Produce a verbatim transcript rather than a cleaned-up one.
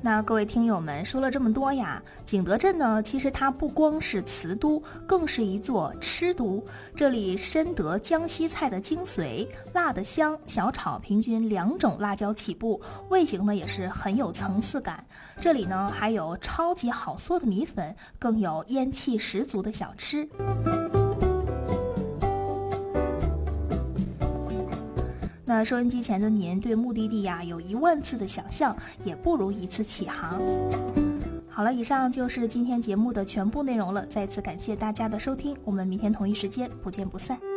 那各位听友们，说了这么多呀，景德镇呢，其实它不光是瓷都，更是一座吃都。这里深得江西菜的精髓，辣的香，小炒平均两种辣椒起步，味型呢也是很有层次感。这里呢还有超级好做的米粉，更有烟气十足的小吃。那收音机前的您对目的地呀有一万次的想象，也不如一次起航。好了，以上就是今天节目的全部内容了，再次感谢大家的收听，我们明天同一时间不见不散。